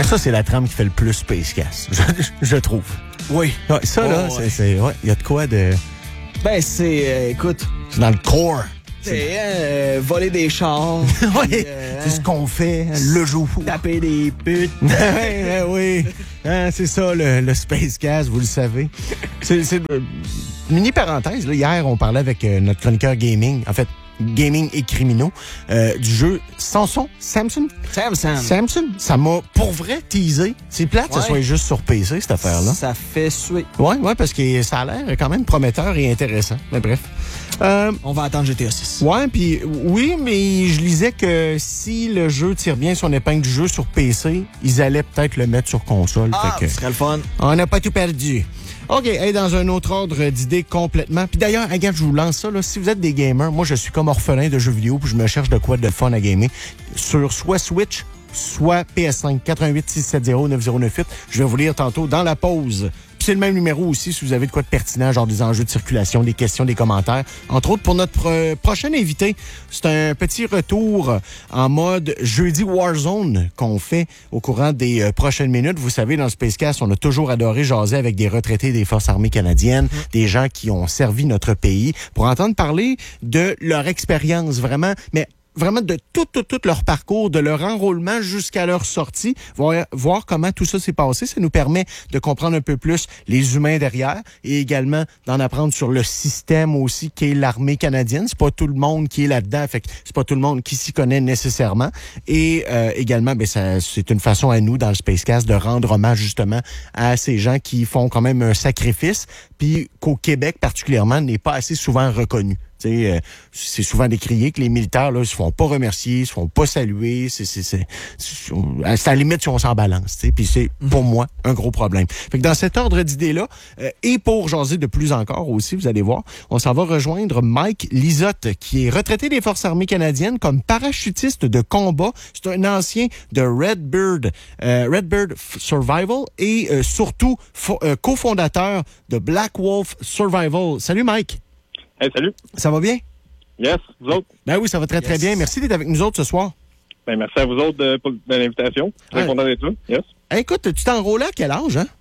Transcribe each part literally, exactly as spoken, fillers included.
Mais ça, c'est la trame qui fait le plus Spacecast, je, je trouve. Oui. Ouais, ça, là, oh, c'est... c'est ouais, il y a de quoi de... Ben, c'est... Euh, écoute... C'est dans le core. C'est euh, voler des chars. Oui, euh, c'est ce qu'on fait le jour. Taper des putes. oui, oui. Hein, c'est ça, le, le Spacecast, vous le savez. C'est, c'est euh, mini parenthèse, là, hier, on parlait avec euh, notre chroniqueur gaming, en fait, gaming et criminaux, euh, du jeu Samson, Samson? Samson. Samson. Ça m'a, pour vrai, teasé. C'est plate que Ouais. ça soit juste sur P C, cette affaire-là. Ça fait suer. Ouais, ouais, parce que ça a l'air quand même prometteur et intéressant. Mais bref. Euh, On va attendre G T A six. Ouais, puis oui, mais je lisais que si le jeu tire bien son épingle du jeu sur P C, ils allaient peut-être le mettre sur console. Ah, fait que ce serait le fun. on n'a pas tout perdu. OK, hey, dans un autre ordre d'idées complètement. Puis d'ailleurs, regarde, je vous lance ça. Là, si vous êtes des gamers, moi, je suis comme orphelin de jeux vidéo, puis je me cherche de quoi de fun à gamer. Sur soit Switch, soit P S cinq, quatre un huit six sept zéro neuf zéro neuf huit. Je vais vous lire tantôt dans la pause. Puis c'est le même numéro aussi si vous avez de quoi de pertinent, genre des enjeux de circulation, des questions, des commentaires. Entre autres, pour notre euh, prochain invité, c'est un petit retour en mode jeudi Warzone qu'on fait au courant des euh, prochaines minutes. Vous savez, dans le Spacecast, on a toujours adoré jaser avec des retraités des Forces armées canadiennes, mmh. des gens qui ont servi notre pays, pour entendre parler de leur expérience vraiment, mais vraiment de tout, tout, tout leur parcours, de leur enrôlement jusqu'à leur sortie, voir, voir comment tout ça s'est passé. Ça nous permet de comprendre un peu plus les humains derrière et également d'en apprendre sur le système aussi qu'est l'armée canadienne. C'est pas tout le monde qui est là-dedans, fait que c'est pas tout le monde qui s'y connaît nécessairement. Et euh, également, ben ça, c'est une façon à nous, dans le Spacecast, de rendre hommage justement à ces gens qui font quand même un sacrifice, puis qu'au Québec particulièrement, n'est pas assez souvent reconnu. Euh, c'est souvent décrié que les militaires là se font pas remercier, se font pas saluer. C'est, c'est, c'est, c'est, c'est à la limite si on s'en balance. Puis c'est, pour moi, un gros problème. Fait que dans cet ordre d'idées-là, euh, et pour jaser de plus encore aussi, vous allez voir, on s'en va rejoindre Mike Lizotte, qui est retraité des Forces armées canadiennes comme parachutiste de combat. C'est un ancien de Redbird, euh, Redbird Survival et euh, surtout fo- euh, cofondateur de Black Wolf Survival. Salut Mike! Hey, salut. Ça va bien? Yes, vous autres? Ben oui, ça va très, yes. très bien. Merci d'être avec nous autres ce soir. Ben, merci à vous autres de, de l'invitation. Très ouais. content d'être là. Yes. Hey, écoute, tu t'es enrôlé à quel âge, hein?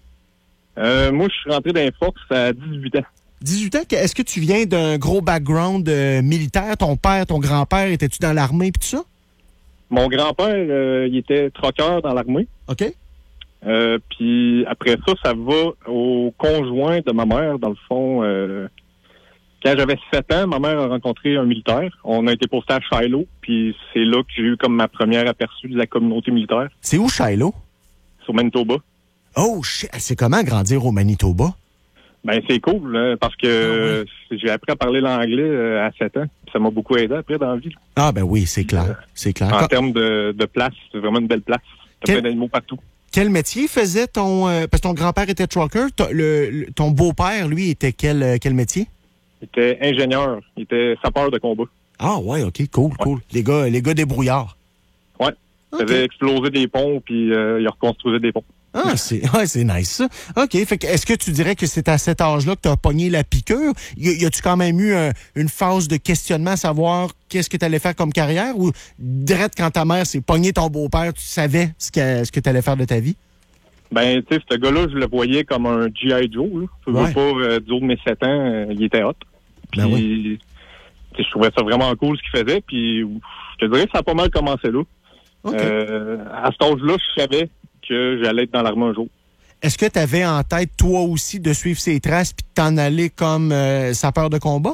Euh, moi, je suis rentré dans les Fox à dix-huit ans. dix-huit ans? Est-ce que tu viens d'un gros background euh, militaire? Ton père, ton grand-père, étais-tu dans l'armée et tout ça? Mon grand-père, euh, il était troqueur dans l'armée. OK. Euh, puis après ça, ça va au conjoint de ma mère, dans le fond... Euh, Quand j'avais sept ans, ma mère a rencontré un militaire. On a été posté à Shiloh, puis c'est là que j'ai eu comme ma première aperçu de la communauté militaire. C'est où Shiloh? C'est au Manitoba. Oh, shit. C'est comment grandir au Manitoba? Ben c'est cool, là, parce que ah, oui. j'ai appris à parler l'anglais euh, à sept ans. Ça m'a beaucoup aidé après dans la vie. Ah ben oui, c'est clair. Euh, c'est clair. En Quand... termes de, de place, c'est vraiment une belle place. T'as Quel... plein d'animaux partout. Quel métier faisait ton... Euh, parce que ton grand-père était trucker. Le, le, ton beau-père, lui, était quel, euh, quel métier? Il était ingénieur. Il était sapeur de combat. Ah ouais, OK, cool, ouais. cool. Les gars, les gars débrouillards. Ouais. Il okay. faisait exploser des ponts, puis euh, il reconstruisait des ponts. Ah, c'est, ouais, c'est nice, ça. OK. Fait que, est-ce que tu dirais que c'est à cet âge-là que tu as pogné la piqûre? Y, y a-tu quand même eu un, une phase de questionnement à savoir qu'est-ce que tu allais faire comme carrière? Ou, direct, quand ta mère s'est pogné ton beau-père, tu savais ce que, ce que tu allais faire de ta vie? Ben, tu sais, ce gars-là, je le voyais comme un G I. Joe, là. Je veux ouais. pas, euh, du haut de mes sept ans, euh, il était hot. Puis, ben oui. je trouvais ça vraiment cool ce qu'il faisait. Puis, je te dirais que ça a pas mal commencé là. Okay. Euh, à cet âge-là, je savais que j'allais être dans l'armée un jour. Est-ce que tu avais en tête, toi aussi, de suivre ses traces puis de t'en aller comme euh, sapeur de combat?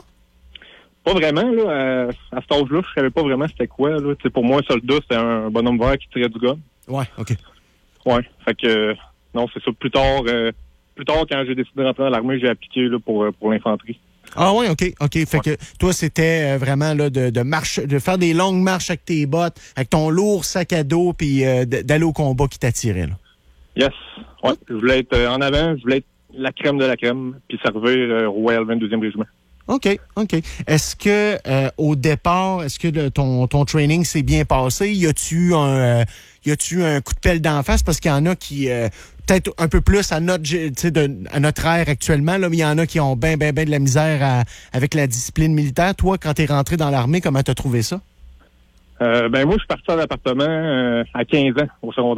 Pas vraiment, là. À, à cet âge-là, je savais pas vraiment c'était quoi, là. T'sais, pour moi, un soldat, c'était un bonhomme vert qui tirait du gun. Ouais, OK. Ouais, fait que, non, c'est ça. Plus tard, euh, plus tard, quand j'ai décidé de rentrer dans l'armée, j'ai appliqué, là, pour, pour l'infanterie. Ah ouais, OK, OK. Fait ouais. que toi, c'était euh, vraiment là de, de marche, de faire des longues marches avec tes bottes, avec ton lourd sac à dos, puis euh, d'aller au combat qui t'attirait, là. Yes. Ouais. Je voulais être euh, en avant, je voulais être la crème de la crème, puis servir euh, Royal vingt-deuxième Régiment. OK, OK. Est-ce que euh, au départ, est-ce que le, ton, ton training s'est bien passé? Y a-tu un euh, y a-tu un coup de pelle d'en face? Parce qu'il y en a qui euh, peut-être un peu plus à notre de, à notre ère actuellement, là, mais il y en a qui ont bien, bien, bien de la misère à, avec la discipline militaire. Toi, quand t'es rentré dans l'armée, comment t'as trouvé ça? Euh, ben moi, je suis parti en appartement euh, à quinze ans au secondaire.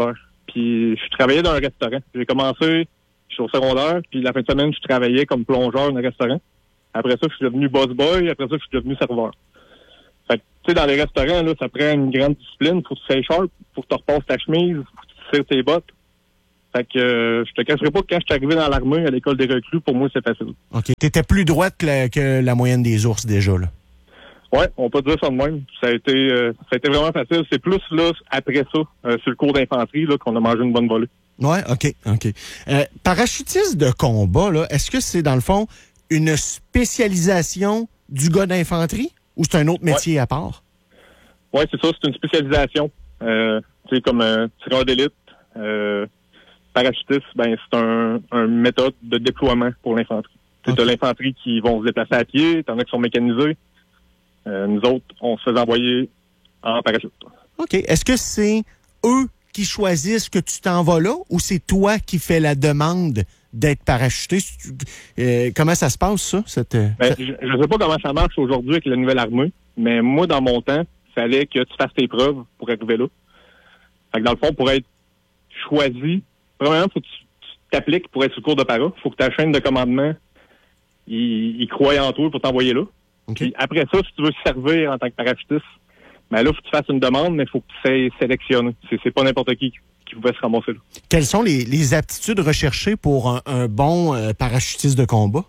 puis je travaillais dans un restaurant. J'ai commencé, je suis au secondaire, puis la fin de semaine, je travaillais comme plongeur dans un restaurant. Après ça, je suis devenu boss boy, après ça, je suis devenu serveur. Fait que, tu sais, dans les restaurants, là, ça prend une grande discipline. Faut que tu sois sharp, faut que tu repasses ta chemise, faut que tu tires tes bottes. Fait que euh, je te cacherai pas que quand je suis arrivé dans l'armée à l'école des recrues, pour moi, c'est facile. OK. T'étais plus droite que la, que la moyenne des ours, déjà, là. Ouais, on peut dire ça de même. Ça a été, euh, ça a été vraiment facile. C'est plus, là, après ça, euh, sur le cours d'infanterie, là, qu'on a mangé une bonne volée. Ouais, OK, OK. Euh, parachutiste de combat, là, est-ce que c'est, dans le fond, une spécialisation du gars d'infanterie ou c'est un autre métier ouais. à part? Oui, c'est ça. C'est une spécialisation. Euh, tu sais, comme euh, tireur d'élite, euh, parachutiste, ben c'est un, un méthode de déploiement pour l'infanterie. Okay. Tu as l'infanterie qui vont se déplacer à pied, t'en as qui sont mécanisés. Euh, nous autres, on se fait envoyer en parachute. OK. Est-ce que c'est eux qui choisissent que tu t'en vas là ou c'est toi qui fais la demande d'être parachuté? Euh, comment ça se passe, ça? Cette, ben, cette... Je ne sais pas comment ça marche aujourd'hui avec la nouvelle armée, mais moi, dans mon temps, il fallait que tu fasses tes preuves pour arriver là. Fait que dans le fond, pour être choisi, premièrement, il faut que tu t'appliques pour être sur le cours de para. Il faut que ta chaîne de commandement, il, il croie en toi pour t'envoyer là. Okay. Puis après ça, si tu veux servir en tant que parachutiste, ben là, il faut que tu fasses une demande, mais il faut que tu sois sélectionné. C'est, c'est pas n'importe qui qui pouvait se ramasser là. Quelles sont les, les aptitudes recherchées pour un, un bon euh, parachutiste de combat?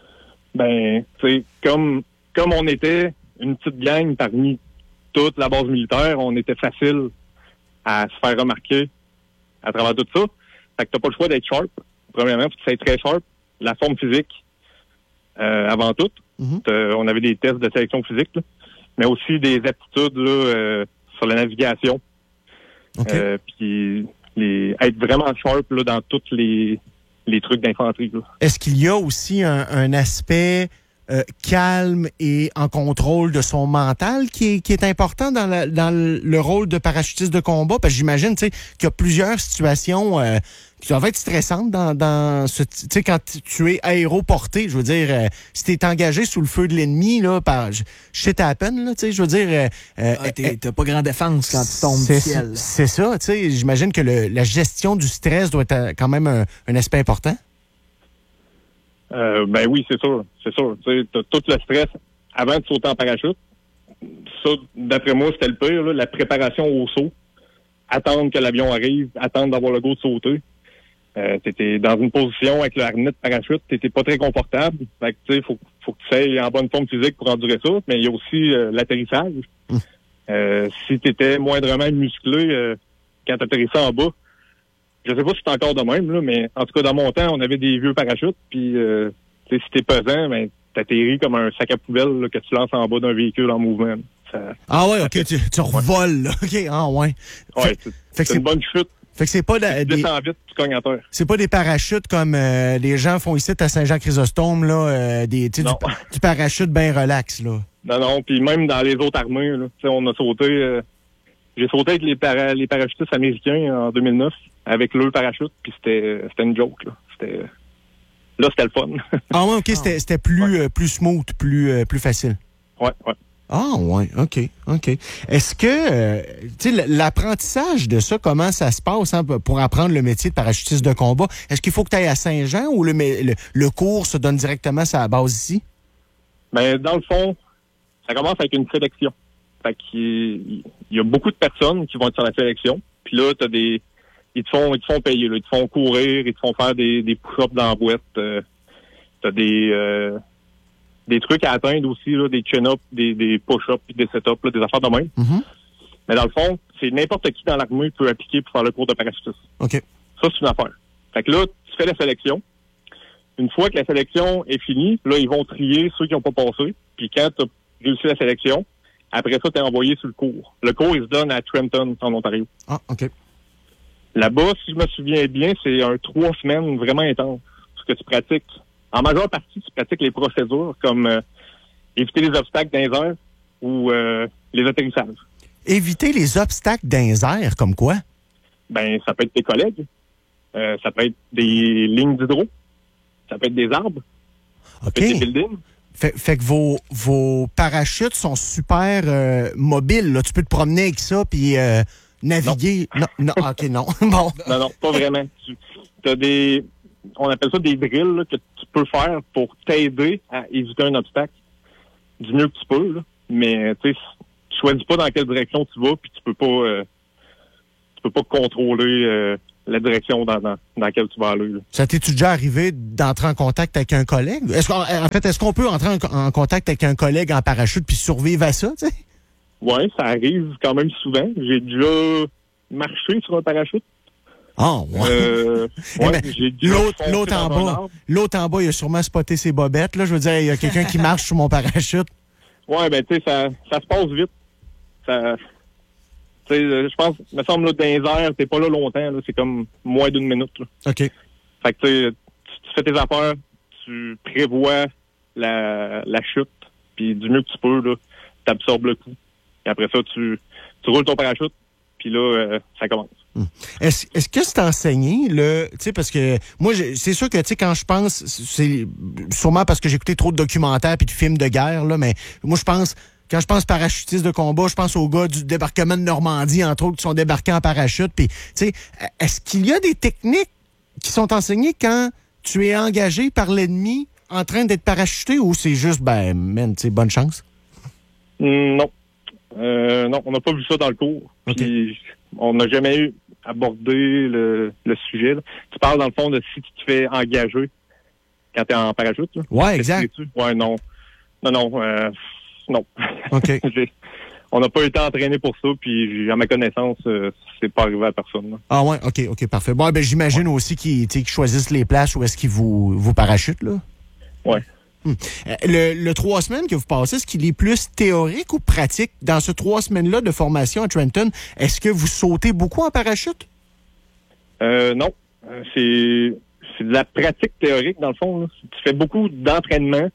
Ben, tu sais, comme, comme on était une petite gang parmi toute la base militaire, on était facile à se faire remarquer à travers tout ça. Fait que t'as pas le choix d'être sharp. Premièrement, faut que tu sois très sharp. La forme physique, euh, avant tout. Mm-hmm. Euh, on avait des tests de sélection physique, là, mais aussi des aptitudes là, euh, sur la navigation. Okay. Euh, puis les, être vraiment sharp là, dans tous les, les trucs d'infanterie. Là. Est-ce qu'il y a aussi un, un aspect euh, calme et en contrôle de son mental qui est, qui est important dans, la, dans le rôle de parachutiste de combat? Parce que j'imagine qu'il y a plusieurs situations euh, qui doivent être stressantes dans, dans ce... Tu sais, quand tu es aéroporté, je veux dire, euh, si tu es engagé sous le feu de l'ennemi, là, par shit happen, là, tu sais, je veux dire... Euh, ah, t'es, t'as pas grande défense quand tu tombes du ciel. C'est ça, tu sais, j'imagine que le, la gestion du stress doit être quand même un, un aspect important. Euh, ben oui, c'est sûr, c'est sûr. Tu sais, t'as tout le stress avant de sauter en parachute. Ça, d'après moi, c'était le pire, là, la préparation au saut. Attendre que l'avion arrive, attendre d'avoir le go de sauter. Euh, t'étais dans une position avec le harnais de parachute, t'étais pas très confortable. Fait que, tu sais, faut, faut que tu sois en bonne forme physique pour endurer ça. Mais il y a aussi euh, l'atterrissage. Mmh. Euh, si t'étais moindrement musclé euh, quand t'atterrissais en bas, je sais pas si c'est encore de même, là, mais en tout cas, dans mon temps, on avait des vieux parachutes, puis euh, si t'es pesant, ben, t'atterris comme un sac à poubelle là, que tu lances en bas d'un véhicule en mouvement. Ça, ah ouais, OK, tu, tu revoles, là. OK, ah ouais. Ouais, fait, c'est, fait c'est, c'est une bonne chute. Fait que c'est pas la, des, vite, tu cognes à terre. C'est pas des parachutes comme euh, les gens font ici à Saint-Jean-Chrysostome, là, euh, des, du, du parachute bien relax, là. Non, non, puis même dans les autres armées, là, on a sauté... Euh, j'ai sauté avec les, para, les parachutistes américains en deux mille neuf, avec leur parachute, puis c'était, c'était une joke, là. C'était... Là, c'était le fun. Ah ouais, OK, c'était, c'était plus, ouais. euh, plus smooth, plus, euh, plus facile. Ouais, ouais. Ah ouais, OK, OK. Est-ce que, euh, tu sais, l'apprentissage de ça, comment ça se passe hein, pour apprendre le métier de parachutiste de combat? Est-ce qu'il faut que tu ailles à Saint-Jean ou le, le, le cours se donne directement sur la base ici? Ben, dans le fond, ça commence avec une sélection. Fait qu'il y a beaucoup de personnes qui vont être sur la sélection. Puis là, t'as des... Ils te font, ils te font payer, là. Ils te font courir, ils te font faire des, des push-ups dans la boîte. Euh, t'as des... Euh, des trucs à atteindre aussi, là, des chin-ups, des, des push-ups, puis des set-ups, là, des affaires de même. Mm-hmm. Mais dans le fond, c'est n'importe qui dans l'armée peut appliquer pour faire le cours de parachutiste. OK. Ça, c'est une affaire. Fait que là, tu fais la sélection. Une fois que la sélection est finie, là, ils vont trier ceux qui n'ont pas passé. Puis quand tu as réussi la sélection, après ça, tu es envoyé sur le cours. Le cours, il se donne à Trenton, en Ontario. Ah, OK. Là-bas, si je me souviens bien, c'est un trois semaines vraiment intense. Parce que tu pratiques... En majeure partie, tu pratiques les procédures comme euh, éviter les obstacles dans les airs ou euh, les atterrissages. Éviter les obstacles dans les airs, comme quoi? Ben, ça peut être tes collègues, euh, ça peut être des lignes d'hydro, ça peut être des arbres, OK. Ça peut être des buildings. Fait, fait que vos, vos parachutes sont super euh, mobiles. Là. Tu peux te promener avec ça, puis euh, naviguer. Non, non, non OK, non. Bon. Non, non, pas vraiment. Tu as des, on appelle ça des drills là, que tu peux faire pour t'aider à éviter un obstacle du mieux que tu peux. Là. Mais tu sais, tu choisis pas dans quelle direction tu vas, puis tu peux pas, euh, tu peux pas contrôler euh, la direction dans, dans, dans laquelle tu vas aller. Là. Ça t'es-tu déjà arrivé d'entrer en contact avec un collègue? Est-ce qu'en en fait, est-ce qu'on peut entrer en, en contact avec un collègue en parachute puis survivre à ça, tu sais? Oui, ça arrive quand même souvent. J'ai déjà marché sur un parachute. Ah, oh, ouais. Euh, eh ouais ben, j'ai déjà l'autre, l'autre en bas, l'autre en bas, il a sûrement spoté ses bobettes. Là, je veux dire, il y a quelqu'un qui marche sur mon parachute. Ouais, ben tu sais, ça, ça se passe vite. Ça, tu sais, je pense, me semble là, dans les airs, t'es pas là longtemps. Là, c'est comme moins d'une minute. Là. OK. Fait que tu sais, tu fais tes affaires, tu prévois la, la chute, puis du mieux que tu peux, là, t'absorbes le coup. Et après ça, tu, tu roules ton parachute, puis là, euh, ça commence. Hum. Est-ce, est-ce que c'est enseigné, le, tu sais, parce que moi, je, c'est sûr que, tu sais, quand je pense, c'est sûrement parce que j'ai écouté trop de documentaires puis de films de guerre, là, mais moi, je pense, quand je pense parachutiste de combat, je pense aux gars du débarquement de Normandie, entre autres, qui sont débarqués en parachute, puis, tu sais, est-ce qu'il y a des techniques qui sont enseignées quand tu es engagé par l'ennemi en train d'être parachuté, ou c'est juste, ben, man, tu sais, bonne chance? Mm, non. Euh, non, on n'a pas vu ça dans le cours. Okay. Puis on n'a jamais eu abordé le, le sujet. Là. Tu parles dans le fond de si tu te fais engager quand tu es en parachute. Là. Ouais, exact. Ouais, non. Non, non. Euh, non. OK. On n'a pas été entraîné pour ça, puis à ma connaissance, euh, c'est pas arrivé à personne. Là. Ah ouais, OK, OK, parfait. Bon, ben j'imagine ouais. aussi qu'ils, qu'ils choisissent les places où est-ce qu'ils vous, vous parachutent, là. Ouais. Hum. Le, le trois semaines que vous passez, est-ce qu'il est plus théorique ou pratique? Dans ce trois semaines-là de formation à Trenton, est-ce que vous sautez beaucoup en parachute? Euh, non. C'est, c'est de la pratique théorique, dans le fond. Là. Tu fais beaucoup d'entraînement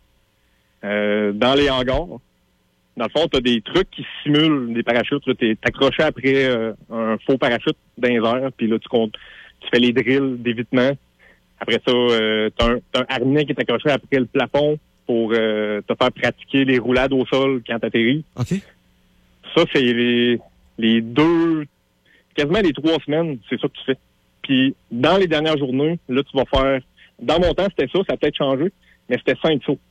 euh, dans les hangars. Dans le fond, tu as des trucs qui simulent des parachutes. Tu es accroché après euh, un faux parachute dans les airs, puis là, tu, comptes, tu fais les drills d'évitement. Après ça, euh, tu as, as un harnais qui est accroché après le plafond pour euh, te faire pratiquer les roulades au sol quand tu atterris. OK. Ça, c'est les, les deux, quasiment les trois semaines, c'est ça que tu fais. Puis, dans les dernières journées, là, tu vas faire... Dans mon temps, c'était ça, ça a peut-être changé, mais c'était cinq sauts.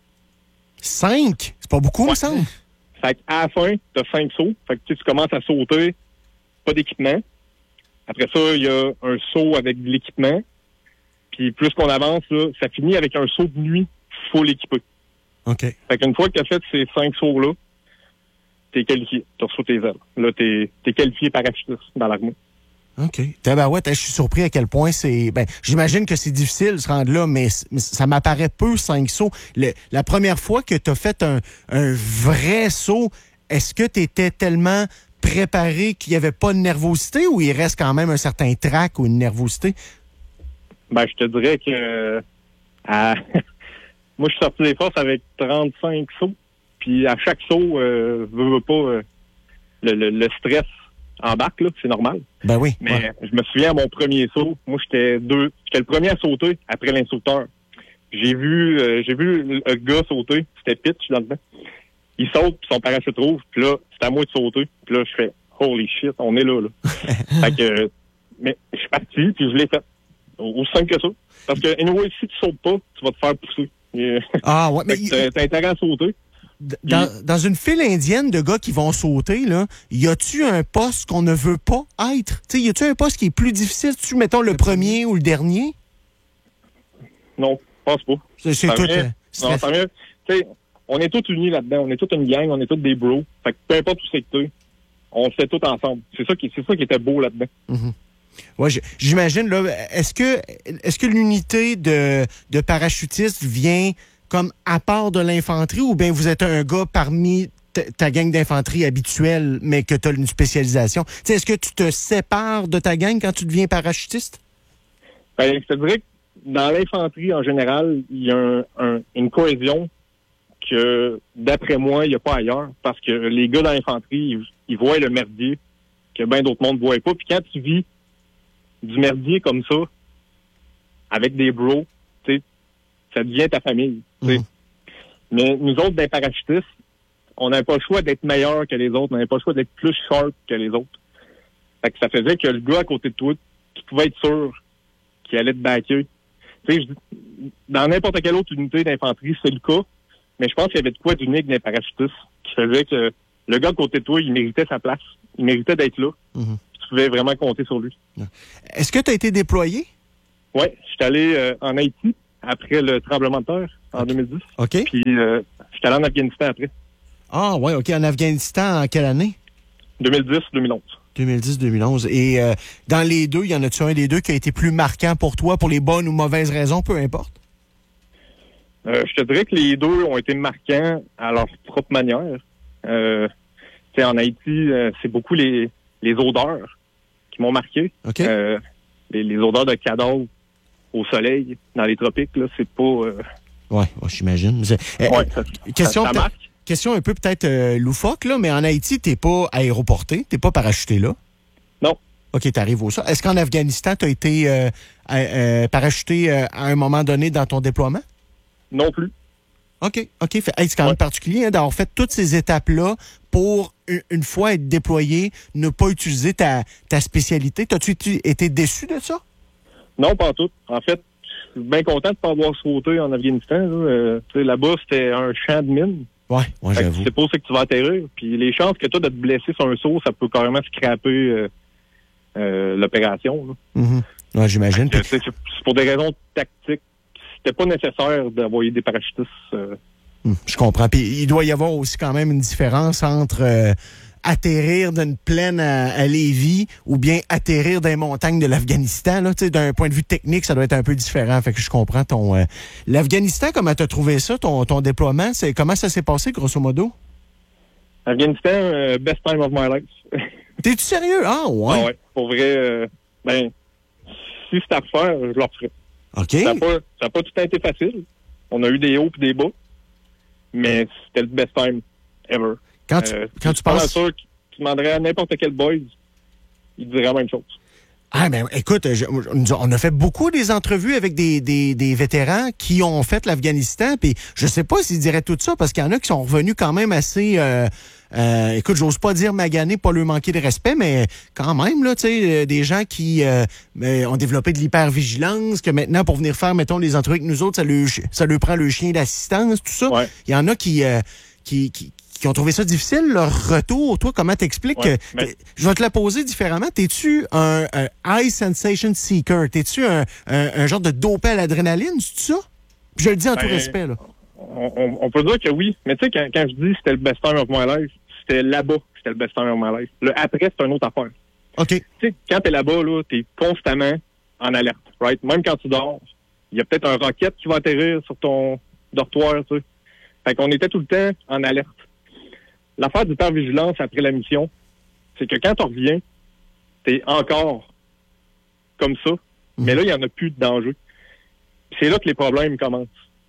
Cinq? C'est pas beaucoup, ouais. me semble. Fait qu'à la fin, tu as cinq sauts. Fait que tu, sais, tu commences à sauter, pas d'équipement. Après ça, il y a un saut avec de l'équipement. Puis plus qu'on avance, là, ça finit avec un saut de nuit full équipé. OK. Fait qu'une fois que tu as fait ces cinq sauts-là, t'es qualifié. Tu reçois tes ailes. Là, t'es, t'es qualifié parachutiste dans l'armée. OK. Tabarouette, je suis surpris à quel point c'est... Ben, j'imagine que c'est difficile de se rendre là, mais, mais ça m'apparaît peu, cinq sauts. Le, la première fois que tu as fait un, un vrai saut, est-ce que tu étais tellement préparé qu'il n'y avait pas de nervosité ou il reste quand même un certain trac ou une nervosité? Ben, je te dirais que... Euh, à... Moi, je suis sorti des forces avec trente-cinq sauts. Puis à chaque saut, euh, veux, veux pas, euh, le, le, le stress embarque, là, c'est normal. Ben oui. Mais ouais. je me souviens à mon premier saut, moi j'étais deux. J'étais le premier à sauter après l'instructeur. J'ai vu euh, j'ai vu le, le gars sauter, c'était Pitch dans le temps. Il saute, puis son parachute rouge, puis là, c'est à moi de sauter. Puis là, je fais holy shit, on est là, là. Fait que euh, mais je suis parti, puis je l'ai fait. Aussi simple que ça. Parce que anyway, si tu sautes pas, tu vas te faire pousser. Ah ouais, mais t'as, t'as intérêt à sauter. Dans, dans une file indienne de gars qui vont sauter, là, y a-tu un poste qu'on ne veut pas être? T'sais, y a-tu un poste qui est plus difficile? Tu mettons le premier ou le dernier? Non, je pense pas. C'est, c'est tout. Euh, non, tant mieux. T'sais, on est tous unis là-dedans. On est toute une gang. On est tous des bros. Fait que peu importe où c'est que t'es, on le fait tout ensemble. C'est ça qui, c'est ça qui était beau là-dedans. Mm-hmm. Ouais, j'imagine, là, est-ce que, est-ce que l'unité de, de parachutistes vient comme à part de l'infanterie, ou bien vous êtes un gars parmi t- ta gang d'infanterie habituelle, mais que tu as une spécialisation? T'sais, est-ce que tu te sépares de ta gang quand tu deviens parachutiste? Ben, je te dirais que dans l'infanterie, en général, il y a un, un, une cohésion que, d'après moi, il n'y a pas ailleurs, parce que les gars dans l'infanterie, ils, ils voient le merdier que bien d'autres mondes ne voient pas. Puis quand tu vis du merdier comme ça, avec des bros, tu sais, ça devient ta famille. Mmh. Mais nous autres, des parachutistes, on n'avait pas le choix d'être meilleurs que les autres, on n'avait pas le choix d'être plus sharp que les autres. Fait que ça faisait que le gars à côté de toi, tu pouvais être sûr qu'il allait te backer. Tu sais, dans n'importe quelle autre unité d'infanterie, c'est le cas, mais je pense qu'il y avait de quoi d'unique dans les parachutistes qui faisait que le gars à côté de toi, il méritait sa place. Il méritait d'être là. Mm-hmm. Tu pouvais vraiment compter sur lui. Est-ce que tu as été déployé? Oui, je suis allé euh, en Haïti après le tremblement de terre en okay. deux mille dix. OK. Puis euh, je suis allé en Afghanistan après. Ah, ouais, OK. En Afghanistan, en quelle année? deux mille dix deux mille onze. deux mille dix deux mille onze. Et euh, dans les deux, y en a-tu un des deux qui a été plus marquant pour toi, pour les bonnes ou mauvaises raisons, peu importe? Euh, je te dirais que les deux ont été marquants à leur propre manière. Euh, tu sais, en Haïti, euh, c'est beaucoup les, les odeurs qui m'ont marqué. OK. Euh, les, les odeurs de cadavres au soleil, dans les tropiques, là, c'est pas... Euh... Oui, ouais, j'imagine. Euh, ouais, ça, question, ça, ça marque. Question un peu peut-être euh, loufoque, là, mais en Haïti, t'es pas aéroporté, t'es pas parachuté là? Non. OK, t'arrives au sol. Est-ce qu'en Afghanistan, t'as été euh, euh, parachuté euh, à un moment donné dans ton déploiement? Non plus. OK, OK. Fait, hey, c'est quand ouais. même particulier hein, d'avoir fait toutes ces étapes-là pour, une, une fois être déployé, ne pas utiliser ta, ta spécialité. T'as-tu été déçu de ça? Non, pas tout. En fait, je suis bien content de ne pas avoir sauté en Afghanistan. Là. Euh, là-bas, c'était un champ de mine. Oui, ouais, j'avoue. C'est pas ça que tu vas atterrir. Puis les chances que toi de te blesser sur un saut, ça peut carrément scraper euh, euh, l'opération. Mm-hmm. Ouais, j'imagine. C'est, c'est pour des raisons tactiques. C'était pas nécessaire d'envoyer des parachutistes. Euh... Mm, je comprends. Puis il doit y avoir aussi quand même une différence entre euh, atterrir d'une plaine à, à Lévis ou bien atterrir dans les montagnes de l'Afghanistan. Là, d'un point de vue technique, ça doit être un peu différent. Fait que je comprends ton... Euh... L'Afghanistan, comment tu as trouvé ça, ton, ton déploiement? C'est, comment ça s'est passé, grosso modo? Afghanistan, euh, best time of my life. T'es-tu sérieux? Ah, ouais? Ah ouais. Pour vrai, euh, ben, si c'était à refaire, je le referais. OK. Ça n'a pas, pas tout été facile. On a eu des hauts et des bas, mais c'était le best time ever. Quand tu, euh, quand tu penses... sûr que tu demanderais à n'importe quel boys, il dirait la même chose. Ah, ben, écoute, je, on a fait beaucoup des entrevues avec des, des, des vétérans qui ont fait l'Afghanistan, puis je sais pas s'ils diraient tout ça, parce qu'il y en a qui sont revenus quand même assez... Euh, Euh, écoute, j'ose pas dire magané, pas leur manquer de respect, mais quand même, là, tu sais, des gens qui euh, ont développé de l'hypervigilance, que maintenant, pour venir faire, mettons, les entrevues avec nous autres, ça leur, ça leur prend le chien d'assistance, tout ça. Ouais. Il y en a qui, euh, qui, qui, qui ont trouvé ça difficile, leur retour. Toi, comment t'expliques? Ouais, que, mais... Je vais te la poser différemment. T'es-tu un, un high sensation seeker? T'es-tu un, un, un genre de dopé à l'adrénaline, c'est ça? Puis je le dis en ben... tout respect, là. On, on, on peut dire que oui, mais tu sais, quand, quand je dis c'était le best time of my life, c'était là-bas que c'était le best time of my life. Le après, c'est une autre affaire. OK. Tu sais, quand t'es là-bas, là, t'es constamment en alerte, right? Même quand tu dors, il y a peut-être un roquette qui va atterrir sur ton dortoir, tu sais. Fait qu'on était tout le temps en alerte. L'affaire d'hypervigilance après la mission, c'est que quand tu reviens, t'es encore comme ça, mmh. mais là, il n'y en a plus de danger. C'est là que les problèmes commencent.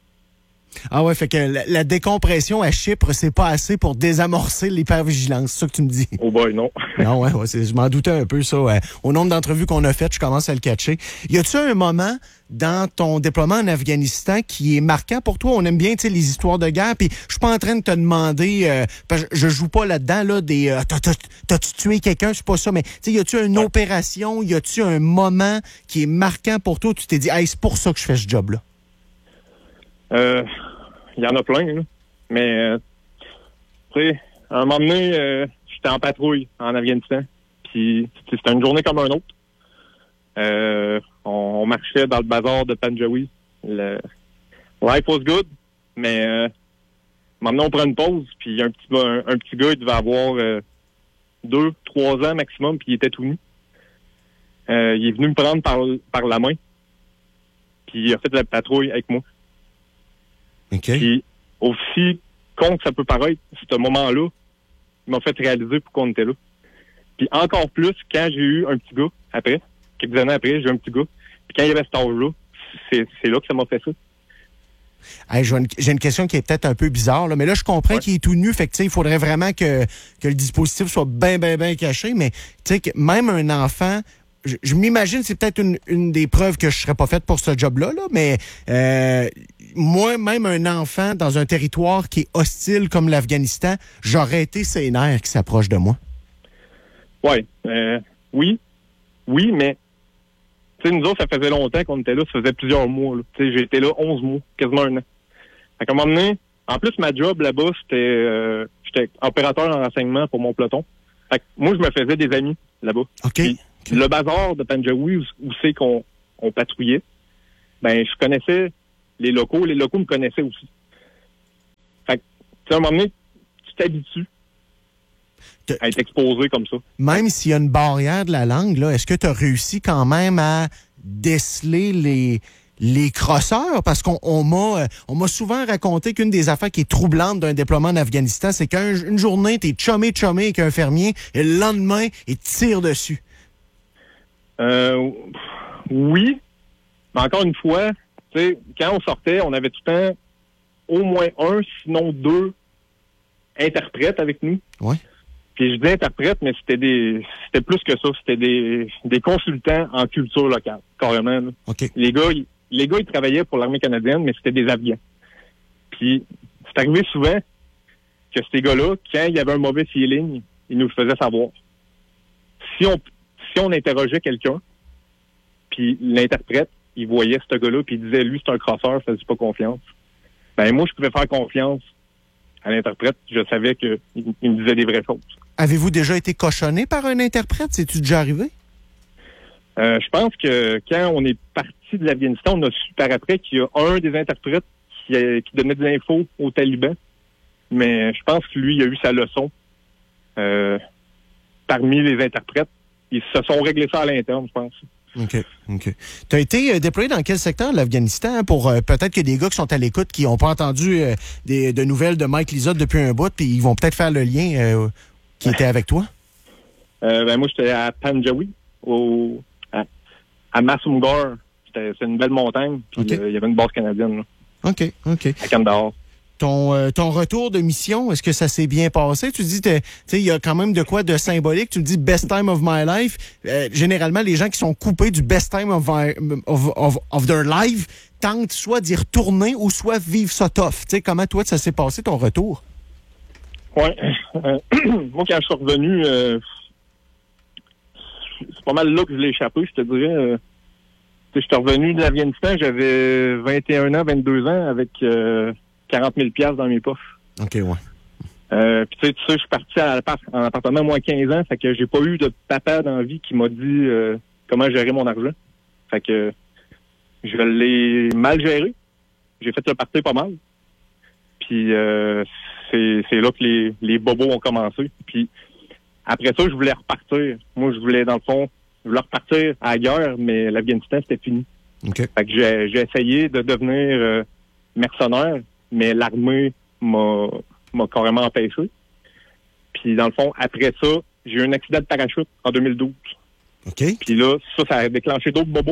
Ah ouais, fait que la, la décompression à Chypre, c'est pas assez pour désamorcer l'hypervigilance, c'est ça que tu me dis? Oh boy, non. Non, ouais, ouais c'est, je m'en doutais un peu, ça. Ouais. Au nombre d'entrevues qu'on a faites, je commence à le catcher. Y a-tu un moment dans ton déploiement en Afghanistan qui est marquant pour toi? On aime bien, tu sais, les histoires de guerre, puis je suis pas en train de te demander, euh, parce que je joue pas là-dedans, là, des, euh, t'as, t'as, t'as-tu tué quelqu'un? C'est pas ça, mais, tu sais, y a-tu une ouais. opération, y a-tu un moment qui est marquant pour toi où tu t'es dit, hey, c'est pour ça que je fais ce job-là? Euh, il y en a plein, là. Mais, euh, tu sais, à un moment donné, euh, j'étais en patrouille en Afghanistan. Puis, c'était une journée comme un autre. Euh, on, on marchait dans le bazar de Panjawi. Le life was good, mais euh, maintenant on prend une pause. Puis, un petit, un, un petit gars, il devait avoir euh, deux, trois ans maximum, puis il était tout nu. Euh, il est venu me prendre par, par la main. Puis, il a fait de la patrouille avec moi. Okay. Puis, aussi con que ça peut paraître, ce moment-là, il m'a fait réaliser pourquoi on était là. Puis encore plus, quand j'ai eu un petit gars, après, quelques années après, j'ai eu un petit gars, puis quand il y avait cet âge-là, c'est, c'est là que ça m'a fait ça. Hey, j'ai, une, j'ai une question qui est peut-être un peu bizarre, là, mais là, je comprends ouais. qu'il est tout nu, fait que, il faudrait vraiment que, que le dispositif soit bien, bien, bien caché, mais, tu sais, que même un enfant, je, je m'imagine, c'est peut-être une, une des preuves que je serais pas faite pour ce job-là, là, mais euh, moi, même un enfant dans un territoire qui est hostile comme l'Afghanistan, j'aurais été ses nerfs qui s'approchent de moi. Oui. Euh, Oui, oui, mais tu sais, nous autres, ça faisait longtemps qu'on était là, ça faisait plusieurs mois. Tu sais, j'ai été là onze mois, quasiment un an. Fait qu'à un moment donné, en plus, ma job là-bas, c'était euh, j'étais opérateur en renseignement pour mon peloton. Fait que moi, je me faisais des amis là-bas. OK. Puis, okay. Le bazar de Panjawi, où, où c'est qu'on on patrouillait, ben je connaissais les locaux, les locaux me connaissaient aussi. Fait que, tu sais, à un moment donné, tu t'habitues Te... à être exposé comme ça. Même s'il y a une barrière de la langue, là, est-ce que tu as réussi quand même à déceler les... les crosseurs? Parce qu'on on m'a, on m'a souvent raconté qu'une des affaires qui est troublante d'un déploiement en Afghanistan, c'est qu'une journée, t'es chumé chumé avec un fermier et le lendemain, il tire dessus. Euh, oui, mais encore une fois, tu sais, quand on sortait, on avait tout le temps au moins un, sinon deux interprètes avec nous. Ouais. Puis je dis interprètes, mais c'était des, c'était plus que ça. C'était des, des consultants en culture locale, carrément. Là. OK. Les gars, ils, les gars, ils travaillaient pour l'armée canadienne, mais c'était des Afghans. Puis c'est arrivé souvent que ces gars-là, quand il y avait un mauvais feeling, ils nous le faisaient savoir. Si on si on interrogeait quelqu'un, puis l'interprète, il voyait ce gars-là, puis il disait, lui, c'est un crosseur, fais-lui pas confiance. Ben moi, je pouvais faire confiance à l'interprète. Je savais qu'il il me disait des vraies choses. Avez-vous déjà été cochonné par un interprète? C'est-tu déjà arrivé? Euh, je pense que quand on est parti de l'Afghanistan, on a su par après qu'il y a un des interprètes qui, a, qui donnait de l'info aux talibans. Mais je pense que lui, il a eu sa leçon euh, parmi les interprètes. Ils se sont réglés ça à l'interne, je pense. OK. OK. Tu as été euh, déployé dans quel secteur de l'Afghanistan pour euh, peut-être que des gars qui sont à l'écoute qui n'ont pas entendu euh, des, de nouvelles de Mike Lizotte depuis un bout, puis ils vont peut-être faire le lien euh, qui était avec toi? Euh, ben moi, j'étais à Panjawi, au, à, à Masumgar. C'était, c'est une belle montagne, puis okay. euh, il y avait une base canadienne. Là, OK. OK. à Kandahar. Ton, euh, ton retour de mission, est-ce que ça s'est bien passé? Tu dis, tu sais, il y a quand même de quoi de symbolique. Tu me dis best time of my life. Euh, généralement, les gens qui sont coupés du best time of, my, of, of, of their life tentent soit d'y retourner ou soit vivre ça tough. Tu sais, comment toi, ça s'est passé, ton retour? Oui. Euh, moi, quand je suis revenu, euh, c'est pas mal là que je l'ai échappé, je te dirais. Euh, je suis revenu de l'Afghanistan, j'avais vingt et un ans, vingt-deux ans, avec... Euh, quarante mille dollars dans mes poches. OK, ouais. Euh, puis tu sais, tu sais, je suis parti à l'appart- en appartement moins quinze ans, fait que j'ai pas eu de papa dans la vie qui m'a dit euh, comment gérer mon argent. Fait que je l'ai mal géré. J'ai fait le party pas mal. Puis euh, c'est, c'est là que les, les bobos ont commencé. Puis après ça, je voulais repartir. Moi, je voulais, dans le fond, je voulais repartir à la guerre, mais l'Afghanistan, c'était fini. OK. Fait que j'ai, j'ai essayé de devenir euh, mercenaire, mais l'armée m'a, m'a carrément empêché. Puis, dans le fond, après ça, j'ai eu un accident de parachute en deux mille douze. OK. Puis là, ça, ça a déclenché d'autres bobos.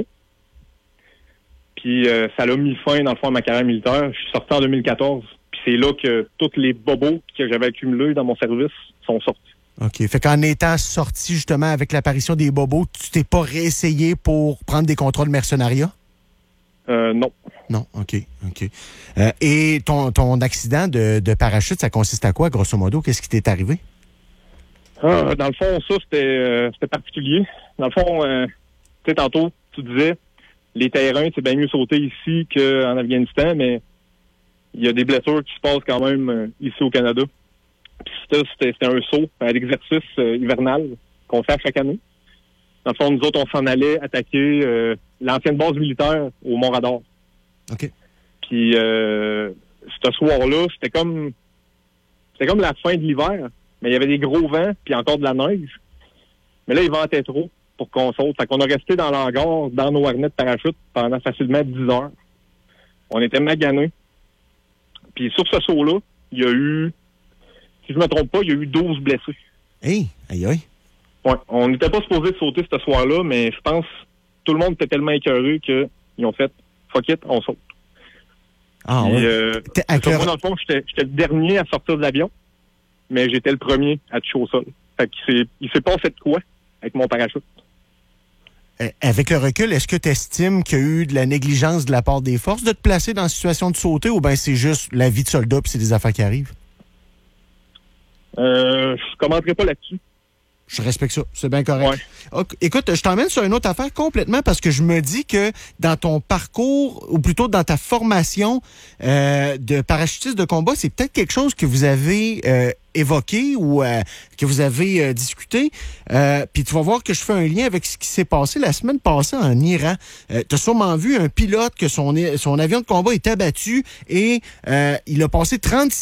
Puis, euh, ça l'a mis fin, dans le fond, à ma carrière militaire. Je suis sorti en deux mille quatorze. Puis, c'est là que tous les bobos que j'avais accumulés dans mon service sont sortis. OK. Fait qu'en étant sorti, justement, avec l'apparition des bobos, tu t'es pas réessayé pour prendre des contrats de mercenariat? Euh, non. Non, OK, OK. Euh, et ton, ton accident de, de parachute, ça consiste à quoi, grosso modo? Qu'est-ce qui t'est arrivé? Ah, dans le fond, ça, c'était, euh, c'était particulier. Dans le fond, euh, tu sais, tantôt, tu disais, les terrains, c'est bien mieux sauter ici qu'en Afghanistan, mais il y a des blessures qui se passent quand même euh, ici au Canada. Puis ça, c'était, c'était un saut à l'exercice euh, hivernal qu'on fait à chaque année. Dans le fond, nous autres, on s'en allait attaquer euh, l'ancienne base militaire au Mont-Radar. OK. Puis, euh, ce soir-là, c'était comme c'était comme la fin de l'hiver, mais il y avait des gros vents, puis encore de la neige. Mais là, il ventait trop pour qu'on saute. Fait qu'on a resté dans l'hangar, dans nos harnais de parachute, pendant facilement dix heures. On était maganés. Puis sur ce saut-là, il y a eu, si je me trompe pas, il y a eu douze blessés. Hey, aïe aïe. Ouais, on n'était pas supposé sauter ce soir-là, mais je pense que tout le monde était tellement écœuré qu'ils ont fait « fuck it, on saute ». Ah Puis, ouais. euh, Avec moi, le... dans le fond, j'étais, j'étais le dernier à sortir de l'avion, mais j'étais le premier à toucher au sol. Fait qu'il s'est, il s'est passé de quoi avec mon parachute? Euh, avec le recul, est-ce que tu estimes qu'il y a eu de la négligence de la part des forces de te placer dans une situation de sauter ou bien c'est juste la vie de soldat puis c'est des affaires qui arrivent? Euh, je commenterai pas là-dessus. Je respecte ça. C'est bien correct. Ouais. Okay. Écoute, je t'emmène sur une autre affaire complètement parce que je me dis que dans ton parcours, ou plutôt dans ta formation euh, de parachutiste de combat, c'est peut-être quelque chose que vous avez euh, évoqué ou euh, que vous avez euh, discuté. Euh, Puis tu vas voir que je fais un lien avec ce qui s'est passé la semaine passée en Iran. Euh, tu as sûrement vu un pilote que son, son avion de combat est abattu et euh, il a passé trente